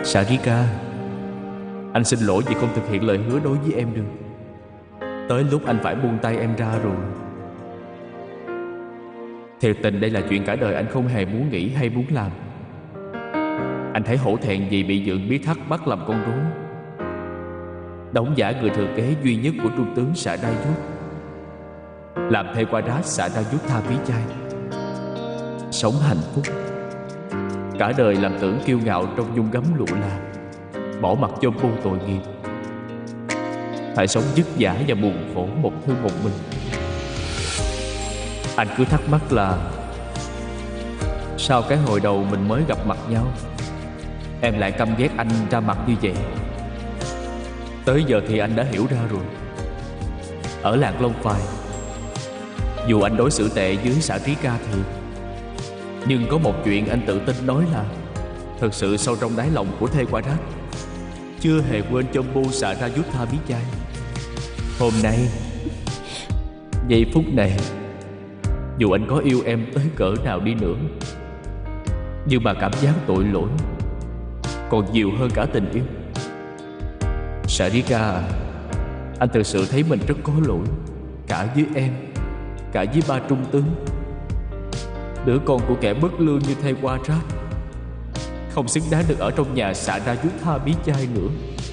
Sarika, anh xin lỗi vì không thực hiện lời hứa đối với em được. Tới lúc anh phải buông tay em ra rồi. Thiệt tình đây là chuyện cả đời anh không hề muốn nghĩ hay muốn làm. Anh thấy hổ thẹn vì bị Dượng Bí Thắc bắt làm con rối, đóng giả người thừa kế duy nhất của trung tướng Sạ Đa Dút, làm thê qua đá Sạ Đa Dút Tha Bí Chai, sống hạnh phúc. Cả đời làm tưởng kiêu ngạo trong nhung gấm lụa là, bỏ mặc chôm bu tội nghiệp, phải sống vất vả và buồn khổ một thân một mình. Anh cứ thắc mắc là sao cái hồi đầu mình mới gặp mặt nhau em lại căm ghét anh ra mặt như vậy. Tới giờ thì anh đã hiểu ra rồi. Ở làng Long Phài, dù anh đối xử tệ với Sarika thiệt, nhưng có một chuyện anh tự tin nói là thật sự sâu trong đáy lòng của Thê Qua Rát chưa hề quên Chombo Sạ Đa Dút Tha Bí Chai. Hôm nay, giây phút này, dù anh có yêu em tới cỡ nào đi nữa, nhưng mà cảm giác tội lỗi còn nhiều hơn cả tình yêu. Sarika à, anh thực sự thấy mình rất có lỗi, cả với em, cả với ba trung tướng. Đứa con của kẻ bất lương như Thê Qua Rát không xứng đáng được ở trong nhà Sạ Đa Dút Tha Bí Chai nữa.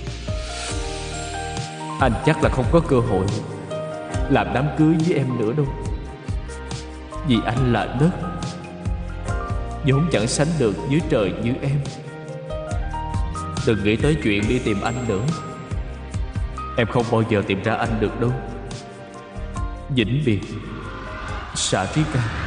Anh chắc là không có cơ hội làm đám cưới với em nữa đâu, vì anh là đất, vốn chẳng sánh được dưới trời như em. Đừng nghĩ tới chuyện đi tìm anh nữa, em không bao giờ tìm ra anh được đâu. Vĩnh biệt, Sarika.